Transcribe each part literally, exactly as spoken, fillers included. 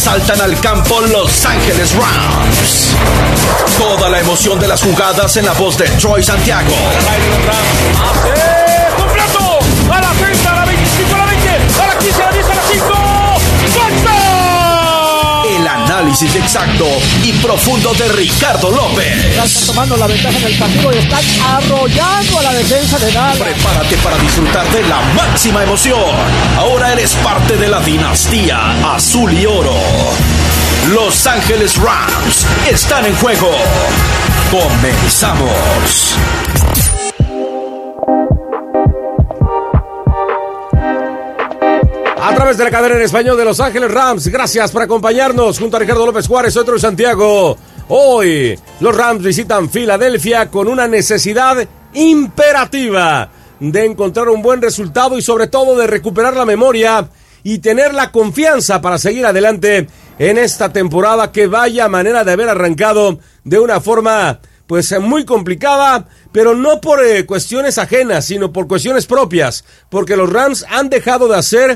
saltan al campo Los Ángeles Rams. Toda la emoción de las jugadas en la voz de Troy Santiago. ¡Completo! A la treinta, a la veinticinco, a la veinte, a la quince, a la diez, a la cinco. El análisis exacto y profundo de Ricardo López. Ya están tomando la ventaja en el partido y están arrollando a la defensa de Dallas. Prepárate para disfrutar de la máxima emoción. Ahora eres parte de la dinastía azul y oro. Los Ángeles Rams están en juego. Comenzamos. A través de la cadena en español de Los Ángeles Rams, gracias por acompañarnos junto a Ricardo López Juárez, otro de Santiago. Hoy los Rams visitan Filadelfia con una necesidad imperativa de encontrar un buen resultado y sobre todo de recuperar la memoria y tener la confianza para seguir adelante en esta temporada que vaya manera de haber arrancado de una forma pues muy complicada, pero no por eh, cuestiones ajenas, sino por cuestiones propias, porque los Rams han dejado de hacer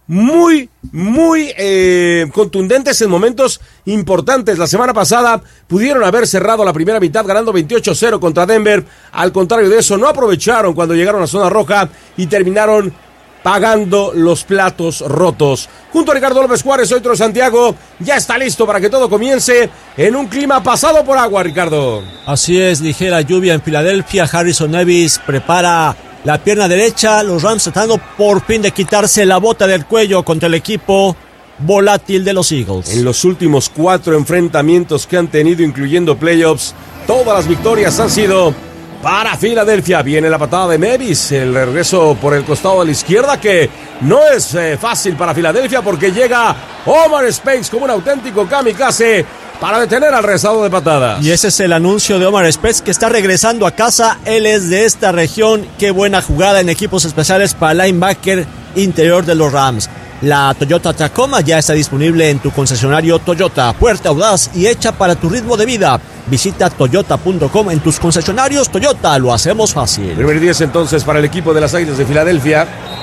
muy, muy eh, contundentes en momentos importantes. La semana pasada pudieron haber cerrado la primera mitad ganando veintiocho cero contra Denver. Al contrario de eso, no aprovecharon cuando llegaron a la zona roja y terminaron pagando los platos rotos. Junto a Ricardo López Juárez, soy Troy Santiago. Ya está listo para que todo comience en un clima pasado por agua, Ricardo. Así es, ligera lluvia en Filadelfia. Harrison Nevis prepara la pierna derecha, los Rams tratando por fin de quitarse la bota del cuello contra el equipo volátil de los Eagles. En los últimos cuatro enfrentamientos que han tenido, incluyendo playoffs, todas las victorias han sido para Filadelfia. Viene la patada de Nevis, el regreso por el costado de la izquierda, que no es eh, fácil para Filadelfia porque llega Omar Speights como un auténtico kamikaze para detener al rezado de patadas. Y ese es el anuncio de Omar Speights, que está regresando a casa. Él es de esta región. Qué buena jugada en equipos especiales para el linebacker interior de los Rams. La Toyota Tacoma ya está disponible en tu concesionario Toyota. Puerta audaz y hecha para tu ritmo de vida. Visita toyota punto com en tus concesionarios Toyota. Lo hacemos fácil. Primer diez entonces para el equipo de las Águilas de Filadelfia.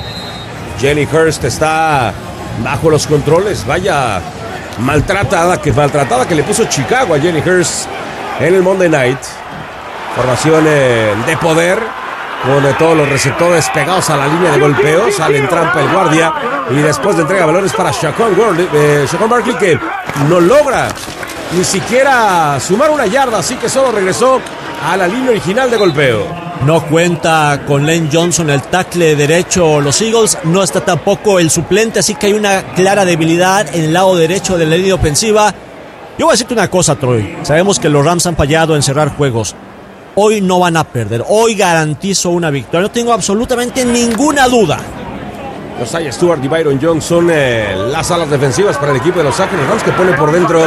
Jenny Hurst está bajo los controles. Vaya maltratada que maltratada que le puso Chicago a Jenny Hurst en el Monday Night. Formación eh, de poder, con eh, todos los receptores pegados a la línea de golpeo. Sale en trampa el guardia y después de entrega balones para Shaquan eh, Barkley, que no logra ni siquiera sumar una yarda, así que solo regresó a la línea original de golpeo. No cuenta con Lane Johnson, el tackle derecho. Los Eagles, no está tampoco el suplente, así que hay una clara debilidad en el lado derecho de la línea ofensiva. Yo voy a decirte una cosa, Troy. Sabemos que los Rams han fallado en cerrar juegos. Hoy no van a perder. Hoy garantizo una victoria. No tengo absolutamente ninguna duda. Josiah Stewart y Byron Jones son eh, las alas defensivas para el equipo de los Ángeles Rams, que pone por dentro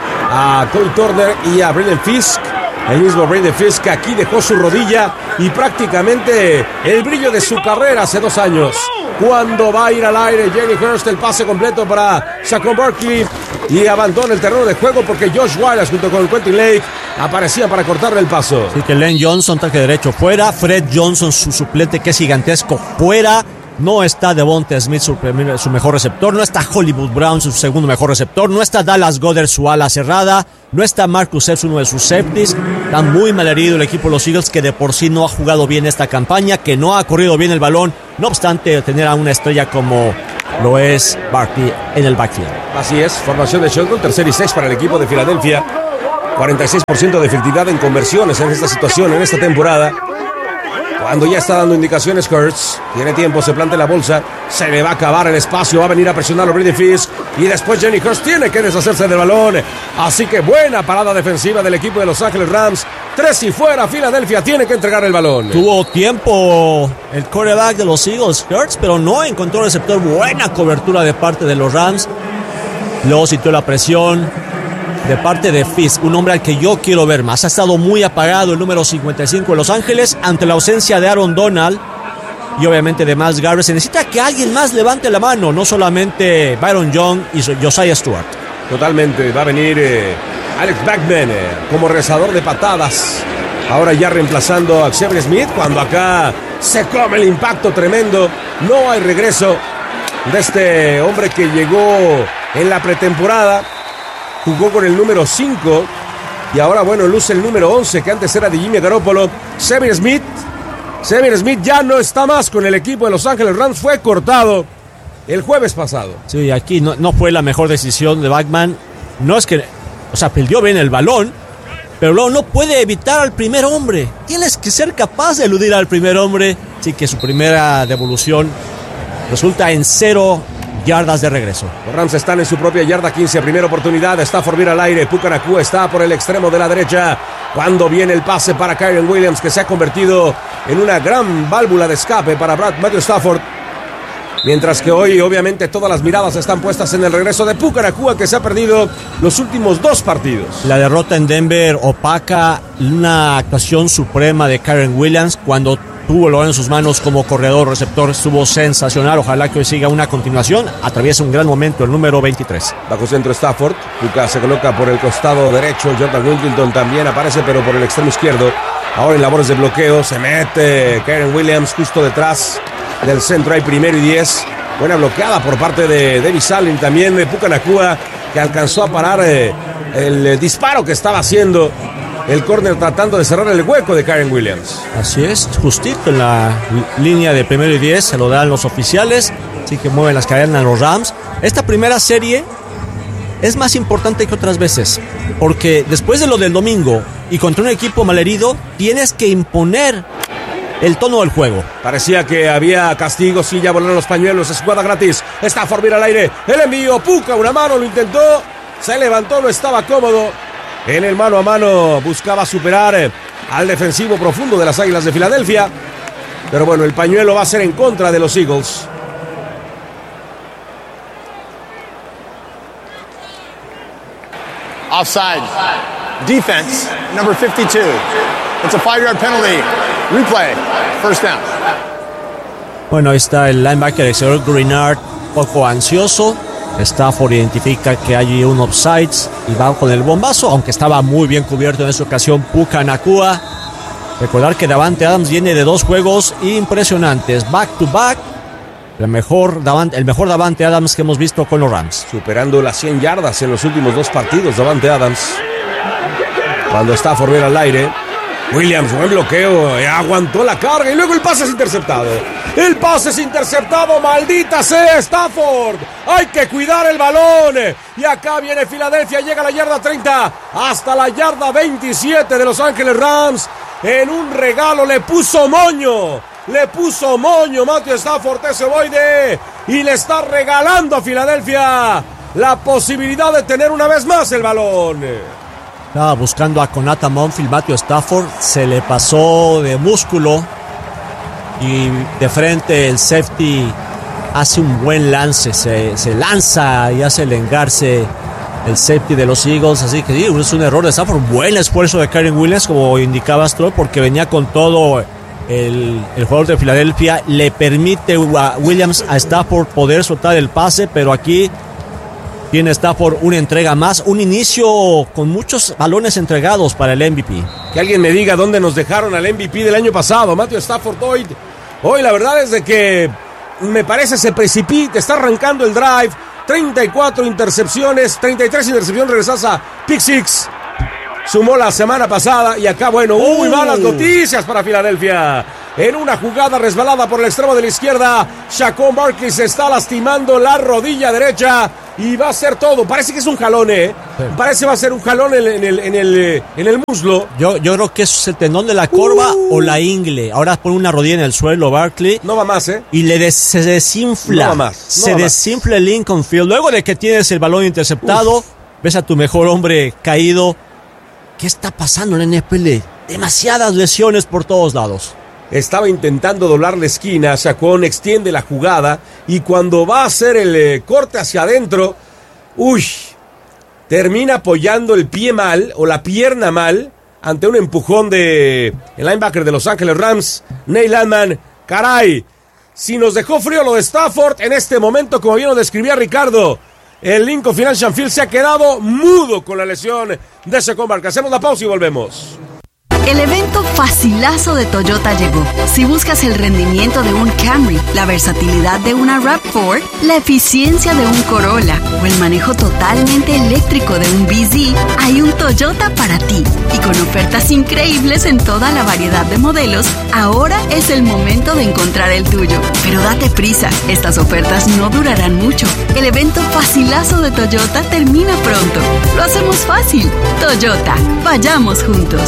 a Cole Turner y a Braden Fisk. El mismo Braden Fisk, que aquí dejó su rodilla y prácticamente el brillo de su carrera hace dos años. Cuando va a ir al aire Jenny Hurst, el pase completo para Shaquan Barkley y abandona el terreno de juego porque Josh Wallace junto con Quentin Lake aparecían para cortarle el paso. Así que Lane Johnson, tackle derecho, fuera. Fred Johnson, su suplente, que es gigantesco, fuera. No está Devonta Smith, su, su mejor receptor. No está Hollywood Brown, su segundo mejor receptor. No está Dallas Goedert, su ala cerrada. No está Marcus Epps, uno de sus safeties. Está muy mal herido el equipo de los Eagles, que de por sí no ha jugado bien esta campaña, que no ha corrido bien el balón. No obstante, tener a una estrella como lo es Barkley en el backfield. Así es, formación de shotgun, tercer y seis para el equipo de Filadelfia. cuarenta y seis por ciento de efectividad en conversiones en esta situación, en esta temporada. Cuando ya está dando indicaciones Hurts, tiene tiempo, se planta en la bolsa, se le va a acabar el espacio, va a venir a presionar a Braden Fisk y después Jenny Hurst tiene que deshacerse del balón. Así que buena parada defensiva del equipo de Los Ángeles Rams. Tres y fuera, Filadelfia tiene que entregar el balón. Tuvo tiempo el quarterback de los Eagles, Hurts, pero no encontró receptor. Buena cobertura de parte de los Rams. Luego sintió la presión de parte de Fisk, un hombre al que yo quiero ver más. Ha estado muy apagado el número cincuenta y cinco de Los Ángeles ante la ausencia de Aaron Donald y obviamente de Myles Garrett. Se necesita que alguien más levante la mano, no solamente Byron Young y Josiah Stewart. Totalmente, va a venir eh, Alex Backman eh, como rezador de patadas. Ahora ya reemplazando a Xavier Smith, cuando acá se come el impacto tremendo. No hay regreso de este hombre que llegó En la pretemporada jugó con el número cinco y ahora, bueno, luce el número once, que antes era de Jimmy Garoppolo. Za'Darius Smith, Za'Darius Smith ya no está más con el equipo de Los Ángeles Rams, fue cortado el jueves pasado. Sí, aquí no, no fue la mejor decisión de Backman. No es que, o sea, perdió bien el balón, pero luego no puede evitar al primer hombre. Tienes que ser capaz de eludir al primer hombre. Así que su primera devolución resulta en cero yardas de regreso. Los Rams están en su propia yarda quince, primera oportunidad. Stafford vira al aire, Puka Nacua está por el extremo de la derecha. Cuando viene el pase para Kyren Williams, que se ha convertido en una gran válvula de escape para Brad Matthew Stafford. Mientras que hoy, obviamente, todas las miradas están puestas en el regreso de Puka Nacua, que se ha perdido los últimos dos partidos. La derrota en Denver opaca una actuación suprema de Kyren Williams. Cuando tuvo el balón en sus manos como corredor receptor, estuvo sensacional. Ojalá que hoy siga una continuación. Atraviesa un gran momento el número veintitrés. Bajo centro Stafford, Puka se coloca por el costado derecho. Jordan Wilkinson también aparece, pero por el extremo izquierdo. Ahora en labores de bloqueo se mete Kyren Williams justo detrás del centro. Hay primero y diez. Buena bloqueada por parte de Davis Allen, también de Puka Nacua, que alcanzó a parar eh, el eh, disparo que estaba haciendo el córner, tratando de cerrar el hueco de Kyren Williams. Así es, justito en la línea de primero y diez, se lo dan los oficiales, así que mueven las cadenas los Rams. Esta primera serie es más importante que otras veces, porque después de lo del domingo y contra un equipo malherido, tienes que imponer el tono del juego. Parecía que había castigo, sí, ya volaron los pañuelos, es jugada gratis. Stafford mira al aire, el envío, Puka, una mano, lo intentó, se levantó, no estaba cómodo. En el mano a mano buscaba superar al defensivo profundo de las Águilas de Filadelfia. Pero bueno, el pañuelo va a ser en contra de los Eagles. Offside. Defense, number fifty-two. It's a five-yard penalty. Replay. First down. Bueno, ahí está el linebacker exterior Greenard, poco ansioso. Stafford identifica que hay un offsides y va con el bombazo, aunque estaba muy bien cubierto en esta ocasión Puka Nacua. Recordar que Davante Adams viene de dos juegos impresionantes, back to back. El mejor, Davante, el mejor Davante Adams que hemos visto con los Rams. Superando las cien yardas en los últimos dos partidos, Davante Adams. Cuando Stafford viene al aire, Williams, buen bloqueo, aguantó la carga y luego el pase es interceptado. El pase es interceptado, maldita sea Stafford. Hay que cuidar el balón. Y acá viene Filadelfia, llega a la yarda treinta hasta la yarda veintisiete de Los Ángeles Rams. En un regalo le puso moño. Le puso moño Matthew Stafford, ese boide, y le está regalando a Filadelfia la posibilidad de tener una vez más el balón. Estaba buscando a Konata Monfield, Matthew Stafford se le pasó de músculo y de frente el safety hace un buen lance, se, se lanza y hace el engarce el safety de los Eagles, así que sí, es un error de Stafford. Buen esfuerzo de Kyren Williams, como indicabas tú, porque venía con todo. El, el jugador de Filadelfia le permite a Williams a Stafford poder soltar el pase, pero aquí tiene Stafford una entrega más, un inicio con muchos balones entregados para el M V P. Que alguien me diga dónde nos dejaron al M V P del año pasado, Matthew Stafford. Hoy, hoy la verdad es de que me parece se precipita, está arrancando el drive, treinta y cuatro intercepciones, treinta y tres intercepciones regresadas a pick six. Sumó la semana pasada y acá, bueno, muy malas noticias para Filadelfia. En una jugada resbalada por el extremo de la izquierda, Saquon Barkley se está lastimando la rodilla derecha y va a ser todo. Parece que es un jalón, ¿eh? Sí. Parece va a ser un jalón en, en, el, en, el, en el muslo. Yo, yo creo que es el tendón de la corva uh. o la ingle. Ahora pone una rodilla en el suelo Barkley. No va más, ¿eh? Y le des, se desinfla. No va más. No se va desinfla más. el Lincoln Field. Luego de que tienes el balón interceptado, Uf. ves a tu mejor hombre caído. ¿Qué está pasando en la N F L? Demasiadas lesiones por todos lados. Estaba intentando doblar la esquina, Saquon extiende la jugada y cuando va a hacer el eh, corte hacia adentro, uy, termina apoyando el pie mal o la pierna mal ante un empujón de el linebacker de Los Ángeles Rams, Neil Landman. Caray, si nos dejó frío lo de Stafford, en este momento, como bien lo describía Ricardo, el Lincoln Financial Field se ha quedado mudo con la lesión de Saquon Barkley. Hacemos la pausa y volvemos. El evento facilazo de Toyota llegó. Si buscas el rendimiento de un Camry, la versatilidad de una RAV cuatro, la eficiencia de un Corolla o el manejo totalmente eléctrico de un B Z, hay un Toyota para ti. Y con ofertas increíbles en toda la variedad de modelos, ahora es el momento de encontrar el tuyo. Pero date prisa, estas ofertas no durarán mucho. El evento facilazo de Toyota termina pronto. Lo hacemos fácil. Toyota, vayamos juntos.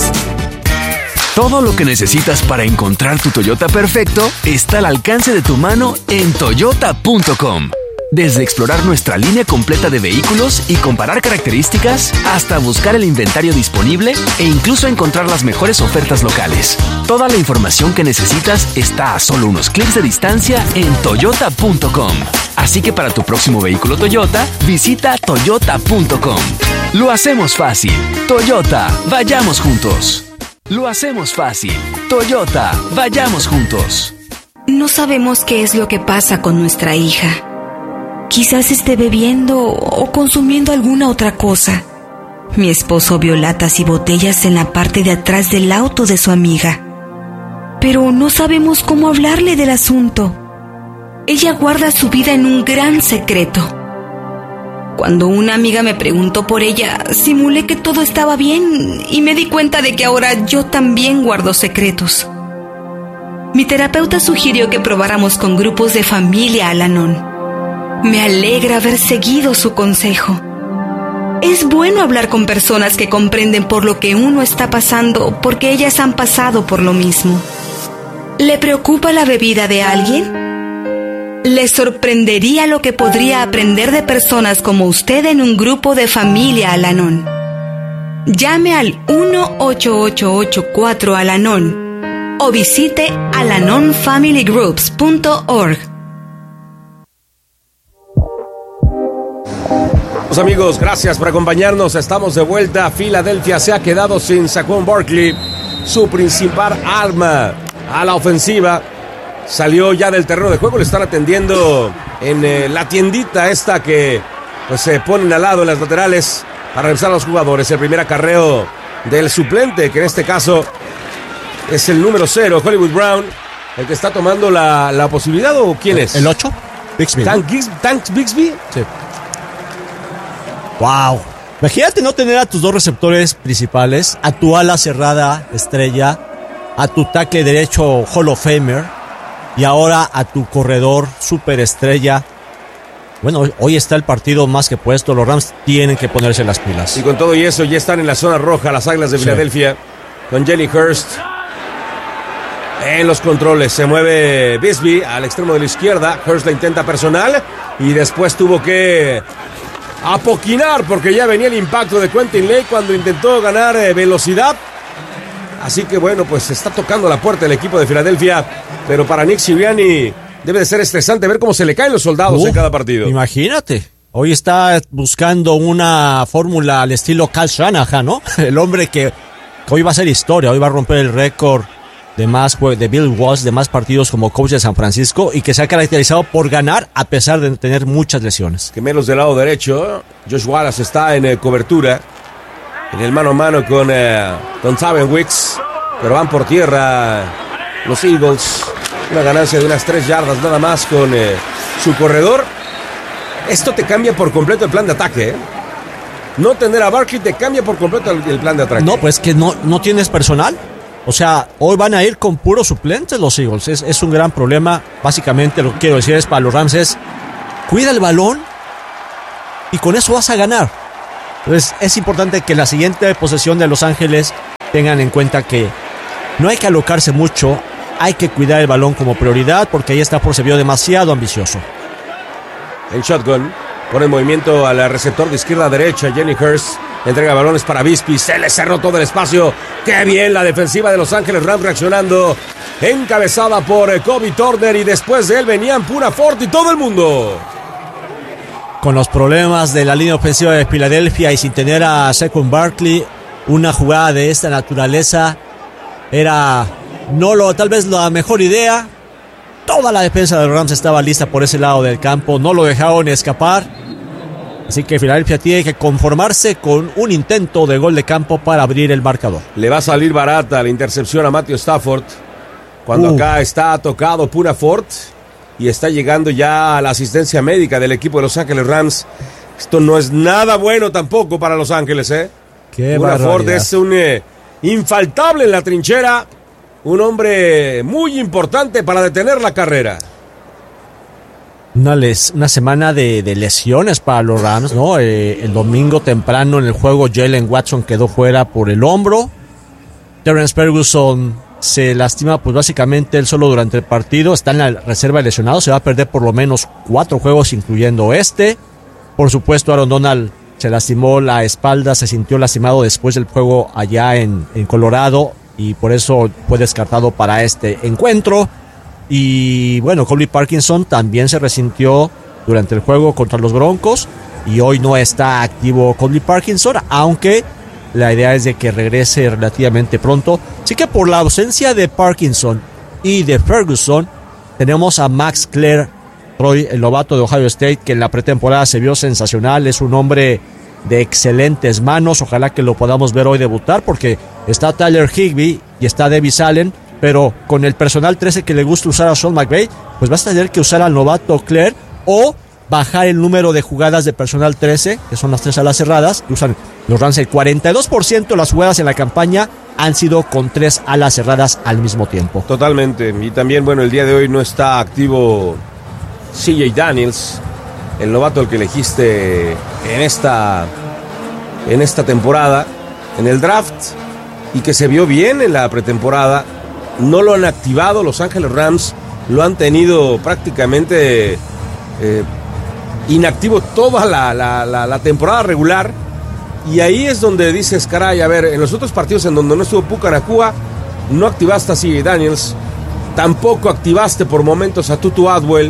Todo lo que necesitas para encontrar tu Toyota perfecto está al alcance de tu mano en toyota punto com. Desde explorar nuestra línea completa de vehículos y comparar características, hasta buscar el inventario disponible e incluso encontrar las mejores ofertas locales. Toda la información que necesitas está a solo unos clics de distancia en toyota punto com. Así que para tu próximo vehículo Toyota, visita toyota punto com. Lo hacemos fácil. Toyota, vayamos juntos. Lo hacemos fácil. Toyota, vayamos juntos. No sabemos qué es lo que pasa con nuestra hija. Quizás esté bebiendo o consumiendo alguna otra cosa. Mi esposo vio latas y botellas en la parte de atrás del auto de su amiga. Pero no sabemos cómo hablarle del asunto. Ella guarda su vida en un gran secreto. Cuando una amiga me preguntó por ella, simulé que todo estaba bien y me di cuenta de que ahora yo también guardo secretos. Mi terapeuta sugirió que probáramos con grupos de familia Al-Anon. Me alegra haber seguido su consejo. Es bueno hablar con personas que comprenden por lo que uno está pasando, porque ellas han pasado por lo mismo. ¿Le preocupa la bebida de alguien? Le sorprendería lo que podría aprender de personas como usted en un grupo de familia Al-Anon. Llame al uno ocho ocho ocho cuatro Al-Anon o visite alanon family groups punto org. Los amigos, gracias por acompañarnos. Estamos de vuelta. Filadelfia se ha quedado sin Saquon Barkley, su principal arma a la ofensiva. Salió ya del terreno de juego, le están atendiendo en eh, la tiendita esta que pues se ponen al lado en las laterales para revisar a los jugadores. El primer acarreo del suplente, que en este caso es el número cero, Hollywood Brown, el que está tomando la, la posibilidad, ¿o quién es? ¿El ocho? Bixby. ¿Tank, Gigs, Tank Bixby? Sí. Wow. Imagínate no tener a tus dos receptores principales, a tu ala cerrada estrella, a tu tackle derecho Hall of Famer, y ahora a tu corredor superestrella. Bueno, hoy está el partido más que puesto. Los Rams tienen que ponerse las pilas. Y con todo y eso ya están en la zona roja las Águilas de Filadelfia. Sí. Con Jalen Hurst en los controles. Se mueve Bixby al extremo de la izquierda. Hurst la intenta personal y después tuvo que apoquinar porque ya venía el impacto de Quentin Lake cuando intentó ganar eh, velocidad. Así que bueno, pues se está tocando la puerta del equipo de Filadelfia, pero para Nick Sirianni debe de ser estresante ver cómo se le caen los soldados uh, en cada partido. Imagínate, hoy está buscando una fórmula al estilo Kyle Shanahan, ¿no? El hombre que, que hoy va a hacer historia, hoy va a romper el récord de más de Bill Walsh, de más partidos como coach de San Francisco y que se ha caracterizado por ganar a pesar de tener muchas lesiones. Gemelos del lado derecho, Josh Wallace está en eh, cobertura. En el mano a mano con, eh, con Taven Wicks, pero van por tierra los Eagles. Una ganancia de unas tres yardas nada más con eh, su corredor. Esto te cambia por completo el plan de ataque, ¿eh? No tener a Barkley te cambia por completo el, el plan de ataque. No, pues que no, no tienes personal. O sea, hoy van a ir con puros suplentes los Eagles. Es, es un gran problema. Básicamente lo que quiero decir es para los Rams es cuida el balón y con eso vas a ganar. Entonces es importante que la siguiente posesión de Los Ángeles tengan en cuenta que no hay que alocarse mucho, hay que cuidar el balón como prioridad porque ahí está por se vio demasiado ambicioso. En shotgun, pone en movimiento al receptor de izquierda a derecha, Jalen Hurst, entrega balones para Bixby, se le cerró todo el espacio. ¡Qué bien la defensiva de Los Ángeles Rams reaccionando! Encabezada por Kobe Turner y después de él venían Pura Fort y todo el mundo. Con los problemas de la línea ofensiva de Filadelfia y sin tener a Saquon Barkley, una jugada de esta naturaleza era no lo tal vez la mejor idea. Toda la defensa de los Rams estaba lista por ese lado del campo, no lo dejaron escapar Así que Filadelfia tiene que conformarse con un intento de gol de campo para abrir el marcador. Le va a salir barata la intercepción a Matthew Stafford, cuando uh. acá está tocado Purafort y está llegando ya a la asistencia médica del equipo de Los Ángeles Rams. Esto no es nada bueno tampoco para Los Ángeles, ¿eh? Qué Purafort es un eh, infaltable en la trinchera, un hombre muy importante para detener la carrera. Una, les, una semana de, de lesiones para los Rams, ¿no? Eh, el domingo temprano en el juego Jalen Watson quedó fuera por el hombro. Terrence Ferguson se lastima pues básicamente él solo durante el partido. Está en la reserva de lesionados. Se va a perder por lo menos cuatro juegos incluyendo este. Por supuesto Aaron Donald se lastimó la espalda, se sintió lastimado después del juego allá en, en Colorado y por eso fue descartado para este encuentro. Y bueno, Colby Parkinson también se resintió durante el juego contra los Broncos y hoy no está activo Colby Parkinson, aunque la idea es de que regrese relativamente pronto. Así que por la ausencia de Parkinson y de Ferguson, tenemos a Max Clair, Troy, el novato de Ohio State, que en la pretemporada se vio sensacional. Es un hombre de excelentes manos, ojalá que lo podamos ver hoy debutar, porque está Tyler Higbee y está Davis Allen, pero con el personal trece que le gusta usar a Sean McVay, pues vas a tener que usar al novato Clair o bajar el número de jugadas de personal trece, que son las tres alas cerradas, que usan los Rams. El cuarenta y dos por ciento de las jugadas en la campaña han sido con tres alas cerradas al mismo tiempo. Totalmente, y también, bueno, el día de hoy no está activo C J Daniels, el novato el que elegiste en esta, en esta temporada, en el draft, y que se vio bien en la pretemporada. No lo han activado Los Ángeles Rams, lo han tenido prácticamente eh, inactivo toda la, la, la, la temporada regular, y ahí es donde dices, caray, a ver, en los otros partidos en donde no estuvo Puka Nacua, no activaste a C J Daniels, tampoco activaste por momentos a Tutu Atwell.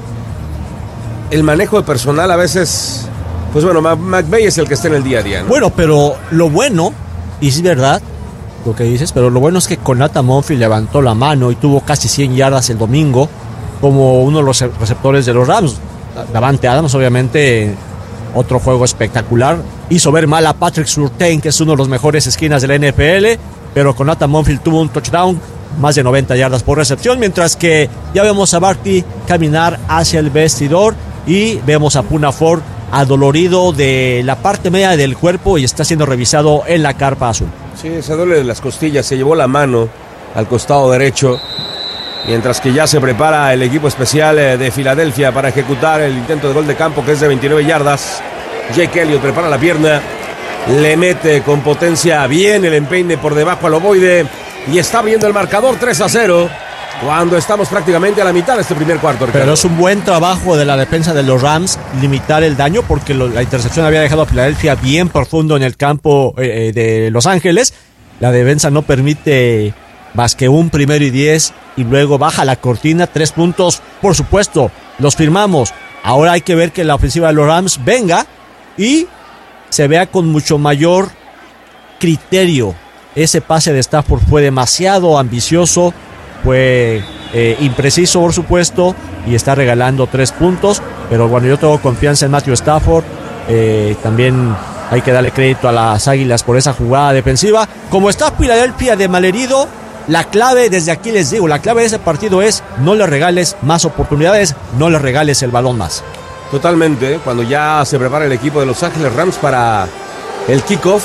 El manejo de personal a veces, pues bueno, McVay es el que está en el día a día, ¿no? Bueno, pero lo bueno, y es verdad lo que dices, pero lo bueno es que Konata Monfils levantó la mano y tuvo casi cien yardas el domingo como uno de los receptores de los Rams. Davante Adams, obviamente, otro juego espectacular. Hizo ver mal a Patrick Surtain, que es uno de los mejores esquinas de la N F L, pero Konata Monfils tuvo un touchdown, más de noventa yardas por recepción, mientras que ya vemos a Barty caminar hacia el vestidor y vemos a Purafort adolorido de la parte media del cuerpo y está siendo revisado en la carpa azul. Sí, se duele de las costillas, se llevó la mano al costado derecho, mientras que ya se prepara el equipo especial de Filadelfia para ejecutar el intento de gol de campo, que es de veintinueve yardas. Jake Elliott prepara la pierna, le mete con potencia bien el empeine por debajo al ovoide y está abriendo el marcador tres a cero. Cuando estamos prácticamente a la mitad de este primer cuarto, Ricardo. Pero es un buen trabajo de la defensa de los Rams limitar el daño, porque lo, la intercepción había dejado a Filadelfia bien profundo en el campo eh, de Los Ángeles. La defensa no permite más que un primero y diez y luego baja la cortina. Tres puntos, por supuesto, los firmamos. Ahora hay que ver que la ofensiva de los Rams venga y se vea con mucho mayor criterio. Ese pase de Stafford fue demasiado ambicioso, fue eh, impreciso, por supuesto, y está regalando tres puntos. Pero bueno, yo tengo confianza en Matthew Stafford. Eh, también hay que darle crédito a las Águilas por esa jugada defensiva. Como está Filadelfia de malherido, la clave, desde aquí les digo, la clave de ese partido es no le regales más oportunidades, no le regales el balón más. Totalmente, cuando ya se prepara el equipo de Los Ángeles Rams para el kickoff,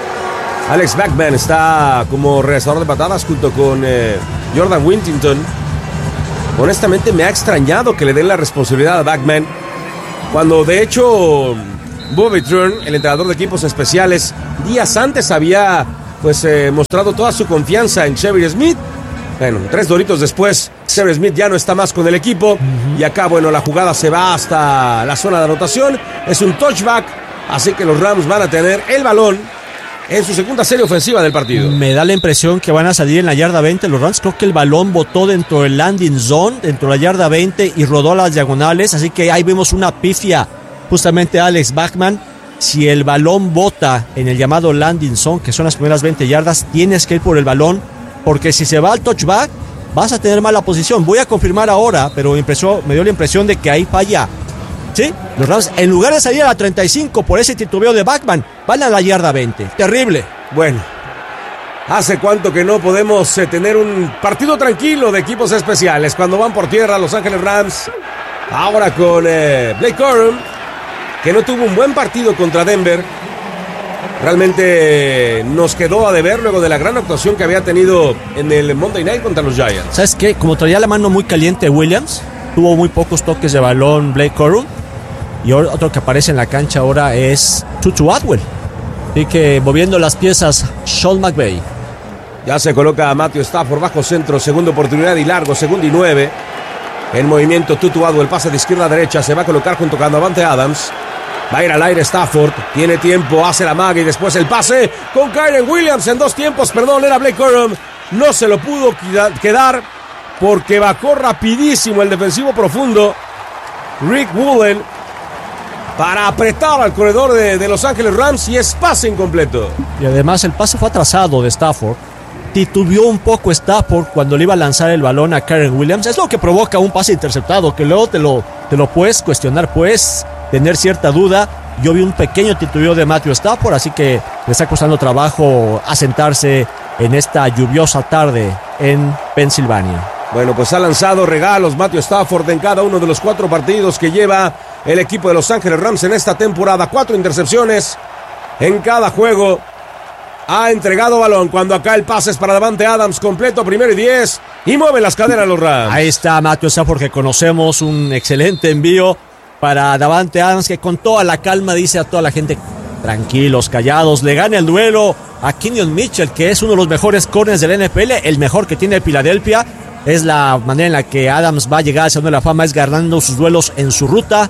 Alex Bachman está como regresador de patadas junto con eh, Jordan Whittington. Honestamente me ha extrañado que le den la responsabilidad a Bachman, cuando de hecho Bobby Trern, el entrenador de equipos especiales, días antes había pues eh, mostrado toda su confianza en Xavier Smith. Bueno, tres doritos después, Xavier Smith ya no está más con el equipo. Uh-huh. Y acá, bueno, la jugada se va hasta la zona de anotación. Es un touchback, así que los Rams van a tener el balón en su segunda serie ofensiva del partido. Me da la impresión que van a salir en la yarda veinte los Rams. Creo que el balón botó dentro del landing zone, dentro de la yarda veinte, y rodó a las diagonales. Así que ahí vemos una pifia justamente a Alex Bachman. Si el balón bota en el llamado landing zone, que son las primeras veinte yardas, tienes que ir por el balón, porque si se va al touchback, vas a tener mala posición. Voy a confirmar ahora, pero me, impresó, me dio la impresión de que ahí falla Sí, los Rams, en lugar de salir a la treinta y cinco por ese titubeo de Backman, van a la yarda veinte. Terrible. Bueno, ¿hace cuánto que no podemos eh, tener un partido tranquilo de equipos especiales? Cuando van por tierra Los Ángeles Rams, ahora con eh, Blake Corum, que no tuvo un buen partido contra Denver. Realmente nos quedó a deber luego de la gran actuación que había tenido en el Monday Night contra los Giants. ¿Sabes qué? Como traía la mano muy caliente Williams, tuvo muy pocos toques de balón Blake Corum. Y otro que aparece en la cancha ahora es Tutu Atwell. Así que moviendo las piezas, Sean McVay. Ya se coloca a Matthew Stafford bajo centro, segunda oportunidad y largo, segundo y nueve. En movimiento Tutu Atwell, pase de izquierda a derecha, se va a colocar junto con Davante Adams. Va a ir al aire Stafford, tiene tiempo, hace la maga y después el pase con Kyren Williams en dos tiempos, perdón, era Blake Corum. No se lo pudo quedar porque bajó rapidísimo el defensivo profundo Rick Woolen para apretar al corredor de, de Los Ángeles Rams, y es pase incompleto. Y además el pase fue atrasado de Stafford. Titubeó un poco Stafford cuando le iba a lanzar el balón a Kyren Williams. Es lo que provoca un pase interceptado, que luego te lo, te lo puedes cuestionar, puedes tener cierta duda. Yo vi un pequeño titubeo de Matthew Stafford, así que le está costando trabajo asentarse en esta lluviosa tarde en Pensilvania. Bueno, pues ha lanzado regalos Matthew Stafford en cada uno de los cuatro partidos que lleva el equipo de Los Ángeles Rams en esta temporada. Cuatro intercepciones en cada juego. Ha entregado balón cuando acá el pase es para Davante Adams, completo, primero y diez, y mueve las caderas los Rams. Ahí está Matthew Stafford, que conocemos, un excelente envío para Davante Adams, que con toda la calma dice a toda la gente: tranquilos, callados, le gana el duelo a Kenyon Mitchell, que es uno de los mejores corners del N F L, el mejor que tiene Filadelfia. Es la manera en la que Adams va a llegar al Salón de la Fama, es ganando sus duelos en su ruta.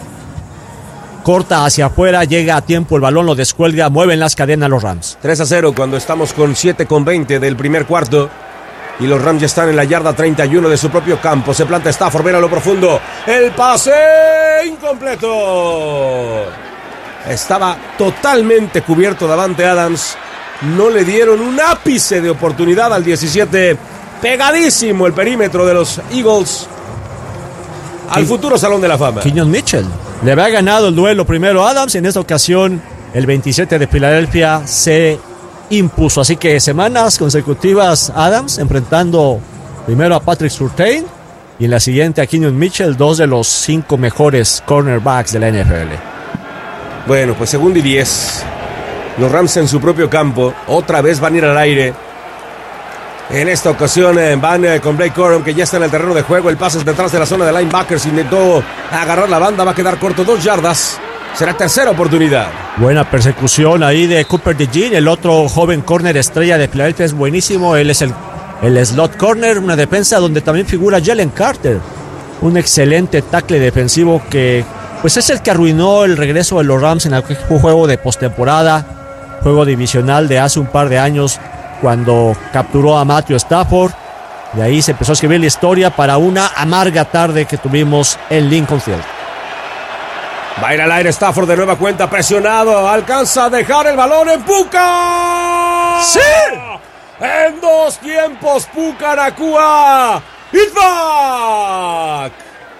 Corta hacia afuera, llega a tiempo, el balón lo descuelga, mueven las cadenas los Rams. tres a cero cuando estamos con siete con veinte del primer cuarto. Y los Rams ya están en la yarda treinta y uno de su propio campo. Se planta Stafford, ven a lo profundo. El pase incompleto. Estaba totalmente cubierto Davante Adams. No le dieron un ápice de oportunidad al diecisiete. Pegadísimo el perímetro de los Eagles al futuro Salón de la Fama. Kenyon Mitchell le había ganado el duelo primero a Adams. En esta ocasión el veintisiete de Filadelfia se impuso. Así que semanas consecutivas Adams enfrentando primero a Patrick Surtain y en la siguiente a Kenyon Mitchell, dos de los cinco mejores cornerbacks de la N F L. Bueno, pues segundo y diez. Los Rams en su propio campo. Otra vez van a ir al aire. En esta ocasión eh, van eh, con Blake Corum, que ya está en el terreno de juego. El pase es detrás de la zona de linebackers. Intentó agarrar la banda, va a quedar corto, dos yardas. Será tercera oportunidad. Buena persecución ahí de Cooper DeJean, el otro joven corner estrella de Filadelfia, es buenísimo. Él es el, el slot corner, una defensa donde también figura Jalen Carter. Un excelente tackle defensivo que pues es el que arruinó el regreso de los Rams en el juego de postemporada, juego divisional de hace un par de años, cuando capturó a Matthew Stafford. De ahí se empezó a escribir la historia para una amarga tarde que tuvimos en Lincoln Field. Va a ir al aire Stafford de nueva cuenta, presionado, alcanza a dejar el balón en Puka. ¡Sí! En dos tiempos, Puka Nacua. ¡It's back!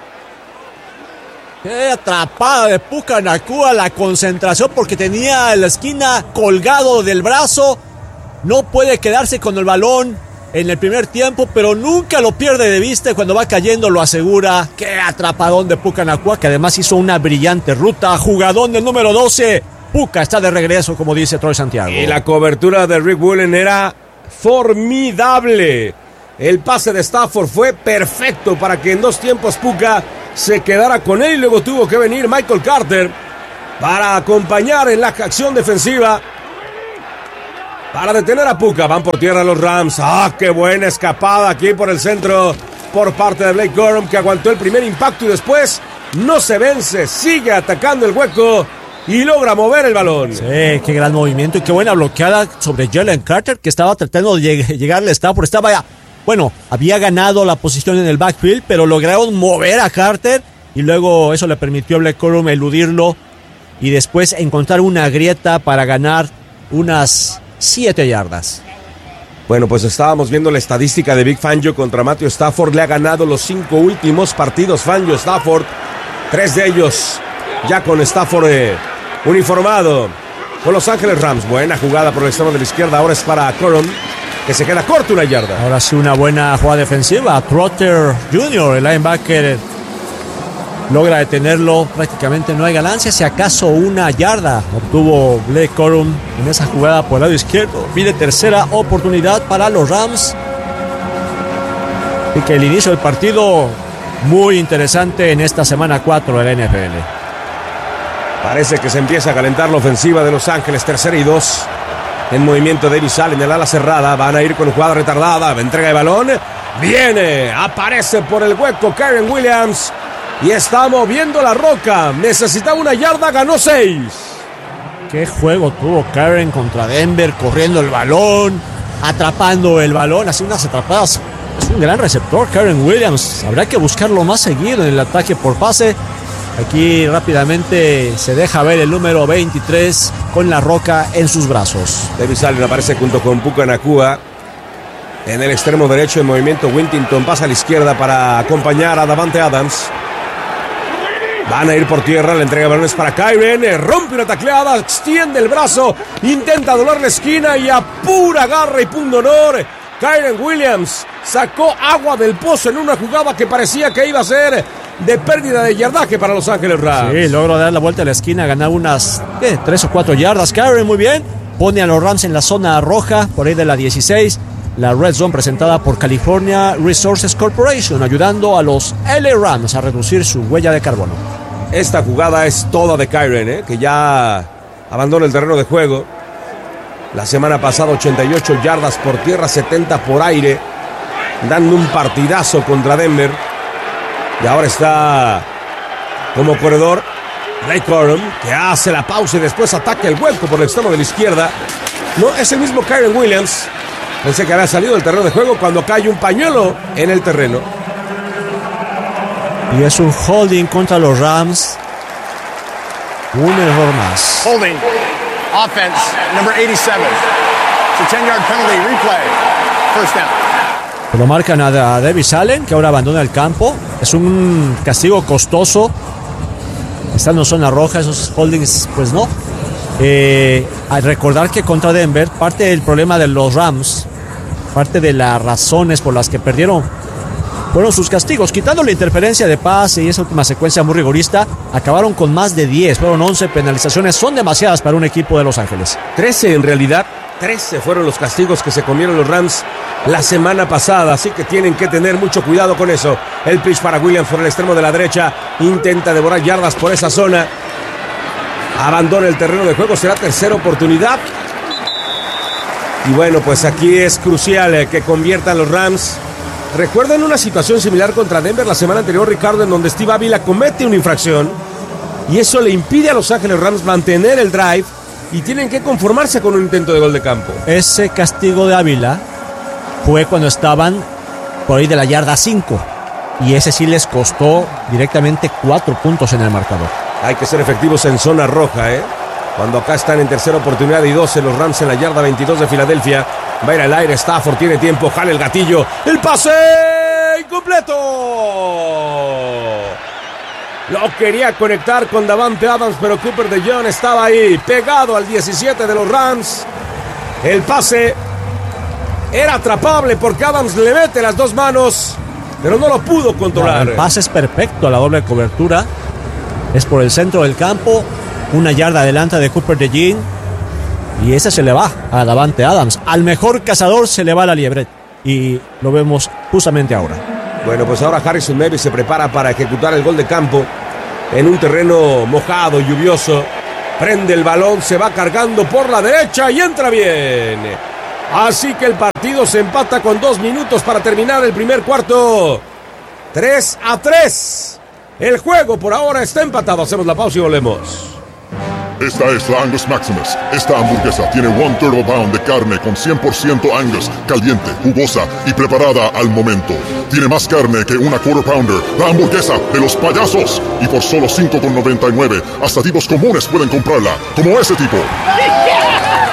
¡Qué atrapada de Puka Nacua! La concentración, porque tenía la esquina colgado del brazo. No puede quedarse con el balón en el primer tiempo, pero nunca lo pierde de vista y cuando va cayendo lo asegura. ¡Qué atrapadón de Puka Nacua! Que además hizo una brillante ruta. Jugadón del número doce. Puka está de regreso, como dice Troy Santiago. Y la cobertura de Rick Woolen era formidable. El pase de Stafford fue perfecto para que en dos tiempos Puka se quedara con él. Y luego tuvo que venir Michael Carter para acompañar en la acción defensiva, para detener a Puka. Van por tierra los Rams. ¡Ah, qué buena escapada aquí por el centro por parte de Blake Corum, que aguantó el primer impacto y después no se vence, sigue atacando el hueco y logra mover el balón. Sí, qué gran movimiento y qué buena bloqueada sobre Jalen Carter, que estaba tratando de lleg- llegarle a Stafford. Estaba ya, bueno, había ganado la posición en el backfield, pero lograron mover a Carter y luego eso le permitió a Blake Corum eludirlo y después encontrar una grieta para ganar unas siete yardas. Bueno, pues estábamos viendo la estadística de Vic Fangio contra Matthew Stafford. Le ha ganado los cinco últimos partidos Fangio Stafford Tres de ellos ya con Stafford eh, uniformado con Los Ángeles Rams. Buena jugada por el extremo de la izquierda. Ahora es para Corum, que se queda corto una yarda. Ahora sí una buena jugada defensiva. Trotter junior, el linebacker, logra detenerlo. Prácticamente no hay ganancia. Si acaso una yarda obtuvo Blake Corum en esa jugada por el lado izquierdo. Pide tercera oportunidad para los Rams. Y que el inicio del partido muy interesante en esta semana cuatro de la N F L. Parece que se empieza a calentar la ofensiva de Los Ángeles. Tercera y dos. En movimiento Davis Allen en el ala cerrada. Van a ir con jugada retardada. Entrega de balón. Viene. Aparece por el hueco Kyren Williams. Y está moviendo la roca. Necesitaba una yarda. Ganó seis. Qué juego tuvo Kyren contra Denver. Corriendo el balón. Atrapando el balón. Así unas atrapadas. Es un gran receptor Kyren Williams. Habrá que buscarlo más seguido en el ataque por pase. Aquí rápidamente se deja ver el número veintitrés con la roca en sus brazos. Davis Allen aparece junto con Puka Nacua. En el extremo derecho en movimiento Wintington pasa a la izquierda para acompañar a Davante Adams. Van a ir por tierra, la entrega de balones para Kyren. Rompe una tacleada, extiende el brazo, intenta doblar la esquina y a pura garra y punto honor. Kyren Williams sacó agua del pozo en una jugada que parecía que iba a ser de pérdida de yardaje para Los Ángeles Rams. Sí, logró dar la vuelta a la esquina, ganar unas ¿qué? tres o cuatro yardas. Kyren muy bien, pone a los Rams en la zona roja, por ahí de la dieciséis. La Red Zone presentada por California Resources Corporation, ayudando a los L A Rams a reducir su huella de carbono. Esta jugada es toda de Kyren, ¿eh? que ya abandona el terreno de juego. La semana pasada ochenta y ocho yardas por tierra, setenta por aire, dando un partidazo contra Denver. Y ahora está como corredor Blake Corum, que hace la pausa y después ataca el hueco por el extremo de la izquierda. No, es el mismo Kyren Williams. Pensé que había salido del terreno de juego cuando cae un pañuelo en el terreno. Y es un holding contra los Rams. Un error más. Holding. Offense, number eighty-seven. It's a ten-yard penalty. Replay. First down. Lo marcan a Davis Allen, que ahora abandona el campo. Es un castigo costoso. Estando en zona roja, esos holdings, pues no. Eh, al recordar que contra Denver, parte del problema de los Rams, parte de las razones por las que perdieron, fueron sus castigos. Quitando la interferencia de pase y esa última secuencia muy rigorista, acabaron con más de diez. Fueron once penalizaciones. Son demasiadas para un equipo de Los Ángeles. trece en realidad. trece fueron los castigos que se comieron los Rams la semana pasada. Así que tienen que tener mucho cuidado con eso. El pitch para Williams por el extremo de la derecha. Intenta devorar yardas por esa zona. Abandona el terreno de juego. Será tercera oportunidad. Y bueno, pues aquí es crucial que conviertan los Rams. ¿Recuerdan una situación similar contra Denver la semana anterior, Ricardo, en donde Steve Ávila comete una infracción y eso le impide a Los Ángeles Rams mantener el drive y tienen que conformarse con un intento de gol de campo? Ese castigo de Ávila fue cuando estaban por ahí de la yarda cinco y ese sí les costó directamente cuatro puntos en el marcador. Hay que ser efectivos en zona roja, ¿eh? Cuando acá están en tercera oportunidad y doce, los Rams en la yarda veintidós de Filadelfia. Va a ir al aire, Stafford tiene tiempo, jale el gatillo. ¡El pase! ¡Incompleto! Lo quería conectar con Davante Adams, pero Cooper DeJean estaba ahí, pegado al diecisiete de los Rams. El pase era atrapable porque Adams le mete las dos manos, pero no lo pudo controlar. El pase es perfecto a la doble cobertura. Es por el centro del campo. Una yarda adelante de Cooper DeJean. Y ese se le va a Davante Adams. Al mejor cazador se le va la liebre. Y lo vemos justamente ahora. Bueno, pues ahora Harrison Mebane se prepara para ejecutar el gol de campo en un terreno mojado, lluvioso. Prende el balón, se va cargando por la derecha y entra bien. Así que el partido se empata con dos minutos para terminar el primer cuarto. tres a tres. El juego por ahora está empatado. Hacemos la pausa y volvemos. Esta es la Angus Maximus. Esta hamburguesa tiene one turtle pound de carne con cien por ciento Angus, caliente, jugosa y preparada al momento. Tiene más carne que una quarter pounder. La hamburguesa de los payasos. Y por solo cinco con noventa y nueve, hasta tipos comunes pueden comprarla, como ese tipo.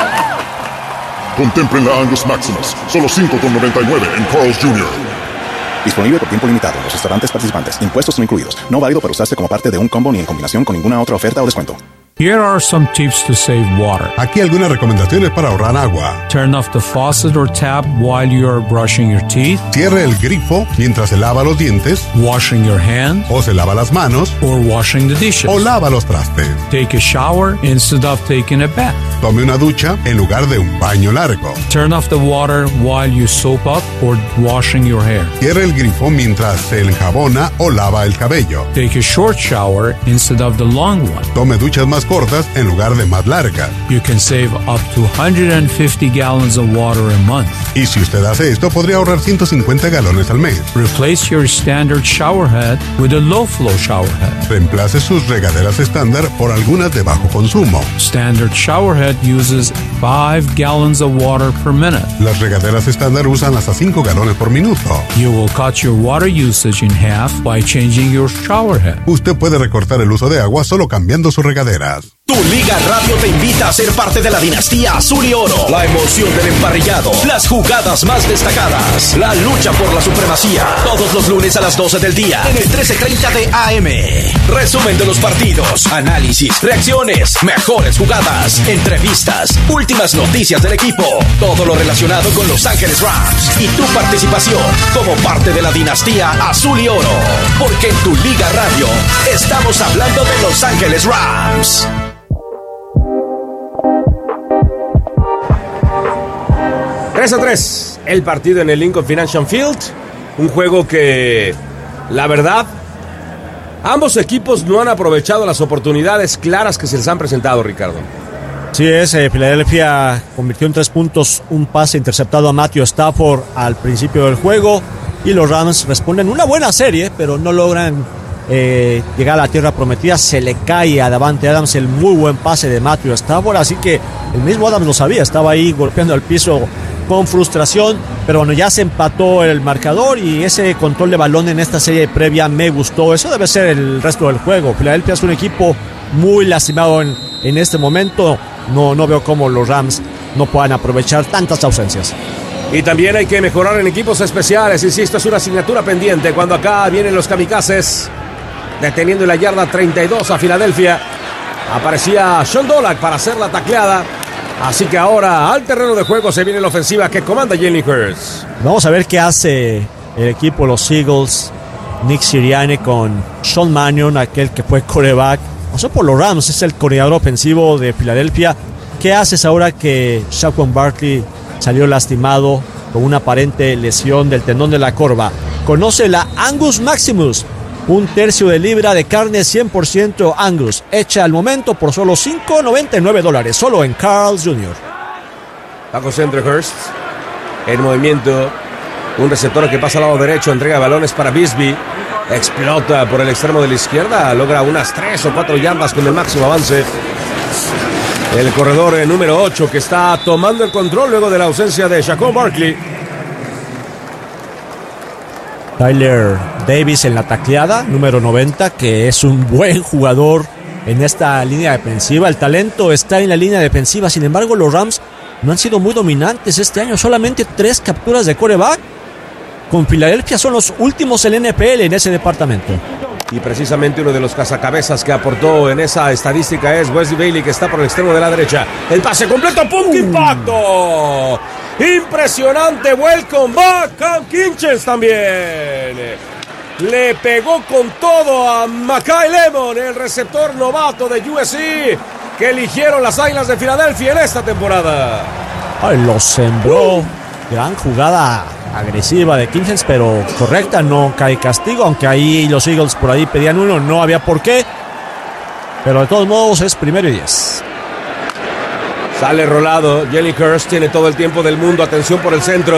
Contemplen la Angus Maximus. Solo cinco con noventa y nueve en Carl's junior Disponible por tiempo limitado en los restaurantes participantes. Impuestos no incluidos. No válido para usarse como parte de un combo ni en combinación con ninguna otra oferta o descuento. Here are some tips to save water. Aquí algunas recomendaciones para ahorrar agua. Turn off the faucet or tap while you are brushing your teeth. Cierre el grifo mientras se lava los dientes. Washing your hands. O se lava las manos. Or washing the dishes. O lava los trastes. Take a shower instead of taking a bath. Tome una ducha en lugar de un baño largo. Turn off the water while you soap up or washing your hair. Cierre el grifo mientras se enjabona o lava el cabello. Take a short shower instead of the long one. Tome duchas más cortas en lugar de más largas. You can save up to one hundred fifty gallons of water a month. Y si usted hace esto, podría ahorrar ciento cincuenta galones al mes. Replace your standard shower head with a low flow shower head. Reemplace sus regaderas estándar por algunas de bajo consumo. Standard shower head uses five gallons of water per minute. Las regaderas estándar usan hasta cinco galones por minuto. You will cut your water usage in half by changing your shower head. Usted puede recortar el uso de agua solo cambiando sus regaderas. Tu Liga Radio te invita a ser parte de la dinastía Azul y Oro. La emoción del emparrillado, las jugadas más destacadas, la lucha por la supremacía. Todos los lunes a las doce del día en el trece treinta de A M. Resumen de los partidos, análisis, reacciones, mejores jugadas, entrevistas, últimas noticias del equipo. Todo lo relacionado con Los Ángeles Rams y tu participación como parte de la dinastía Azul y Oro. Porque en tu Liga Radio estamos hablando de Los Ángeles Rams. tres a tres, el partido en el Lincoln Financial Field. Un juego que, la verdad, ambos equipos no han aprovechado las oportunidades claras que se les han presentado, Ricardo. Sí es, eh, Filadelfia convirtió en tres puntos un pase interceptado a Matthew Stafford al principio del juego. Y los Rams responden una buena serie, pero no logran eh, llegar a la tierra prometida. Se le cae a Davante Adams el muy buen pase de Matthew Stafford. Así que el mismo Adams lo sabía, estaba ahí golpeando al piso con frustración, pero bueno, ya se empató el marcador y ese control de balón en esta serie previa me gustó. Eso debe ser el resto del juego. Filadelfia es un equipo muy lastimado en, en este momento. No, no veo cómo los Rams no puedan aprovechar tantas ausencias. Y también hay que mejorar en equipos especiales. Insisto, es una asignatura pendiente cuando acá vienen los kamikazes deteniendo la yarda treinta y dos a Filadelfia. Aparecía Sean Dolac para hacer la tacleada. Así que ahora al terreno de juego se viene la ofensiva que comanda Jalen Hurts. Vamos a ver qué hace el equipo, los Eagles, Nick Sirianni con Sean Mannion, aquel que fue quarterback. Pasó por los Rams, es el coordinador ofensivo de Filadelfia. ¿Qué haces ahora que Saquon Barkley salió lastimado con una aparente lesión del tendón de la corva? Conoce la Angus Maximus, un tercio de libra de carne cien por ciento Angus, hecha al momento por solo cinco noventa y nueve dólares, solo en Carl's junior Bajo centro Hurst, en movimiento, un receptor que pasa al lado derecho, entrega balones para Bisbee, explota por el extremo de la izquierda, logra unas tres o cuatro yardas con el máximo avance. El corredor número ocho que está tomando el control luego de la ausencia de Saquon Barkley. Tyler Davis en la tacleada, número noventa, que es un buen jugador en esta línea defensiva. El talento está en la línea defensiva. Sin embargo, los Rams no han sido muy dominantes este año. Solamente tres capturas de quarterback. Con Filadelfia son los últimos en N F L en ese departamento. Y precisamente uno de los cazacabezas que aportó en esa estadística es Wesley Bailey, que está por el extremo de la derecha. El pase completo, ¡pum! ¡Qué impacto! Impresionante, welcome back, Cam Kinchens también. Le pegó con todo a Makai Lemon, el receptor novato de U S C, que eligieron las Águilas de Filadelfia en esta temporada. Ay, lo sembró. Uh. Gran jugada agresiva de Kinchens, pero correcta, no cae castigo, aunque ahí los Eagles por ahí pedían uno, no había por qué. Pero de todos modos es primero y diez. Sale rolado, Jalen Hurts tiene todo el tiempo del mundo, atención por el centro.